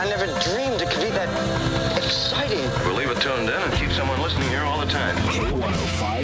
I never dreamed it could be that exciting. We'll leave it tuned in and keep someone listening here all the time. K105